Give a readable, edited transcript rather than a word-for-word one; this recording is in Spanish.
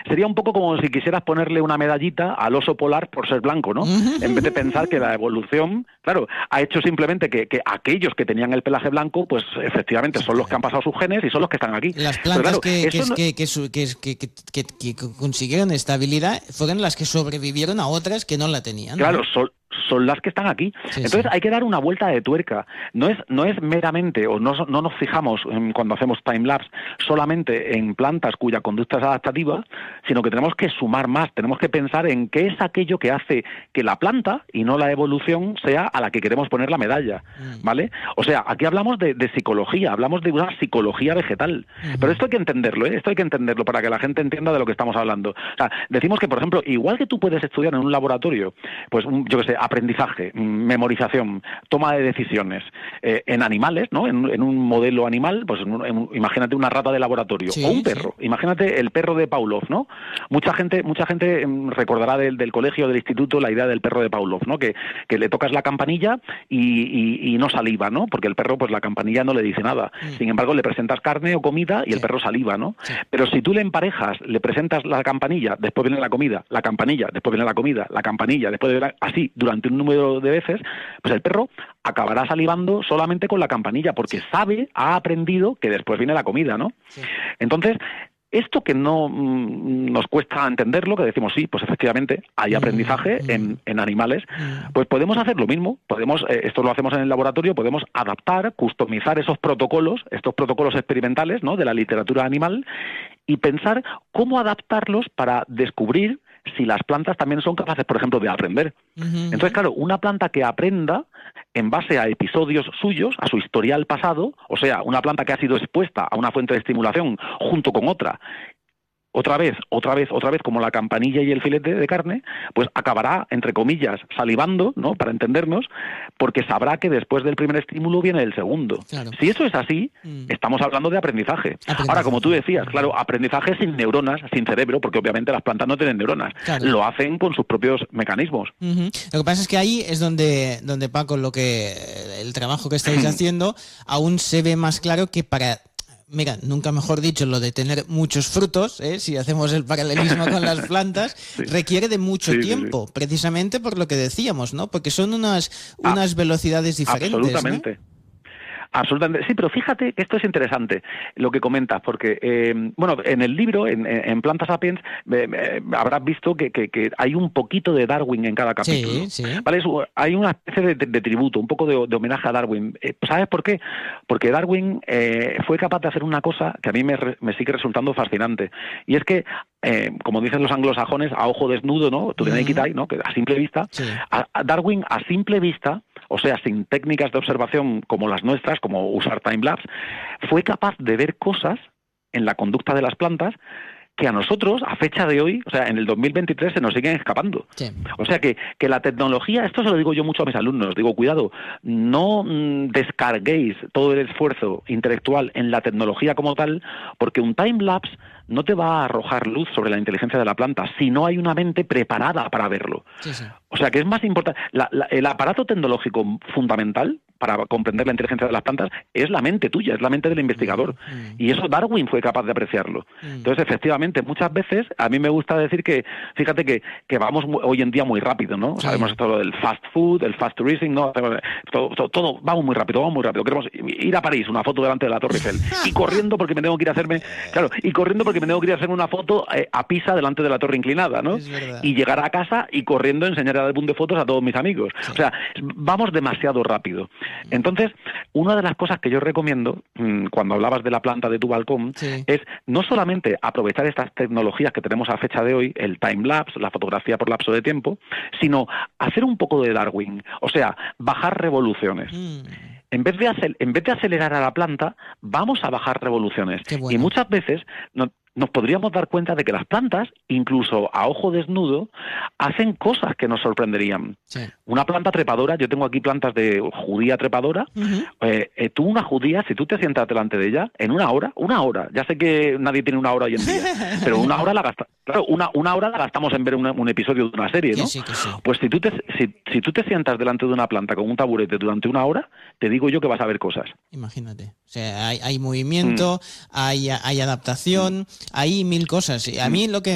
sería un poco como si quisieras ponerle una medallita al oso polar por ser blanco, ¿no? En vez de pensar que la evolución, claro, ha hecho simplemente que aquellos que tenían el pelaje blanco, pues efectivamente son los que han pasado sus genes y son los que están aquí. Las plantas claro, que consiguieron estabilidad fueron las que sobrevivieron a otras que no la tenían, ¿no? Claro, son las que están aquí. Sí, Entonces sí. hay que dar una vuelta de tuerca. No es meramente, o no nos fijamos cuando hacemos timelapse solamente en plantas cuya conducta es adaptativa, sino que tenemos que sumar más, tenemos que pensar en qué es aquello que hace que la planta y no la evolución sea a la que queremos poner la medalla, ¿vale? O sea, aquí hablamos de psicología, hablamos de una psicología vegetal. Pero esto hay que entenderlo, ¿eh? Esto hay que entenderlo para que la gente entienda de lo que estamos hablando. O sea, decimos que, por ejemplo, igual que tú puedes estudiar en un laboratorio, pues yo qué sé, aprendizaje, memorización, toma de decisiones en animales, ¿no? En un modelo animal, pues imagínate una rata de laboratorio o un perro. Imagínate el perro de Pavlov, ¿no? Mucha gente recordará del colegio, del instituto, la idea del perro de Pavlov, ¿no? Que le tocas la campanilla y no saliva, ¿no? Porque el perro, pues la campanilla no le dice nala. Sin embargo, le presentas carne o comida y el perro saliva, ¿no? Pero si tú le emparejas, le presentas la campanilla, después viene la comida, la campanilla, después viene la comida, la campanilla, después viene así durante un número de veces, pues el perro acabará salivando solamente con la campanilla, porque ha aprendido que después viene la comida, ¿no? Entonces, esto que no nos cuesta entenderlo, que decimos sí, pues efectivamente hay aprendizaje en animales, pues podemos hacer lo mismo, esto lo hacemos en el laboratorio, podemos adaptar, customizar estos protocolos experimentales, ¿no? De la literatura animal y pensar cómo adaptarlos para descubrir si las plantas también son capaces, por ejemplo, de aprender. Entonces, claro, una planta que aprenda en base a episodios suyos, a su historial pasado, o sea, una planta que ha sido expuesta a una fuente de estimulación junto con otra vez, como la campanilla y el filete de carne, pues acabará, entre comillas, salivando, ¿no? Para entendernos, porque sabrá que después del primer estímulo viene el segundo. Claro. Si eso es así, estamos hablando de aprendizaje. Ahora, como tú decías, claro, aprendizaje sin neuronas, sin cerebro, porque obviamente las plantas no tienen neuronas. Claro. Lo hacen con sus propios mecanismos. Lo que pasa es que ahí es donde Paco, el trabajo que estáis haciendo, aún se ve más claro que mira, nunca mejor dicho, lo de tener muchos frutos, si hacemos el paralelismo con las plantas, requiere de mucho tiempo, precisamente por lo que decíamos, ¿no? Porque son unas velocidades diferentes. Absolutamente. ¿No? Absolutamente. Sí, pero fíjate que esto es interesante lo que comentas, porque, en el libro, en Planta Sapiens, habrás visto que hay un poquito de Darwin en cada capítulo. Sí. ¿Vale? Hay una especie de tributo, un poco de homenaje a Darwin. ¿Sabes por qué? Porque Darwin fue capaz de hacer una cosa que a mí me sigue resultando fascinante, y es que, como dicen los anglosajones, a ojo desnudo, ¿no? To the naked eye, ¿no? Que a simple vista, a Darwin a simple vista, o sea, sin técnicas de observación como las nuestras, como usar timelapse, fue capaz de ver cosas en la conducta de las plantas que a nosotros, a fecha de hoy, o sea, en el 2023, se nos siguen escapando. Sí. O sea, que la tecnología, esto se lo digo yo mucho a mis alumnos, digo, cuidado, no descarguéis todo el esfuerzo intelectual en la tecnología como tal, porque un timelapse no te va a arrojar luz sobre la inteligencia de la planta si no hay una mente preparada para verlo. Sí. O sea, que es más importante. El aparato tecnológico fundamental para comprender la inteligencia de las plantas es la mente tuya, es la mente del investigador. Y eso Darwin fue capaz de apreciarlo. Entonces, efectivamente, muchas veces a mí me gusta decir que, fíjate que vamos hoy en día muy rápido, ¿no? Sí. Sabemos todo del fast food, el fast tourism, ¿no? Todo vamos muy rápido. Queremos ir a París, una foto delante de la Torre Eiffel. Y corriendo porque me tengo que ir a hacerme una foto a Pisa delante de la Torre Inclinada, ¿no? Y llegar a casa y corriendo enseñar el álbum de fotos a todos mis amigos. Sí. O sea, vamos demasiado rápido. Entonces, una de las cosas que yo recomiendo, cuando hablabas de la planta de tu balcón, es no solamente aprovechar estas tecnologías que tenemos a fecha de hoy, el time-lapse, la fotografía por lapso de tiempo, sino hacer un poco de Darwin, o sea, bajar revoluciones. En vez de acelerar a la planta, vamos a bajar revoluciones. Bueno. Y muchas veces nos podríamos dar cuenta de que las plantas, incluso a ojo desnudo, hacen cosas que nos sorprenderían. Sí. Una planta trepadora, yo tengo aquí plantas de judía trepadora, tú una judía, si tú te sientas delante de ella, en una hora, ya sé que nadie tiene una hora hoy en día, pero una hora una hora la gastamos en ver un episodio de una serie, ¿no? Que sí. Pues si tú te sientas delante de una planta con un taburete durante una hora, te digo yo que vas a ver cosas. Imagínate. O sea, hay movimiento, hay adaptación, hay mil cosas. A mí lo que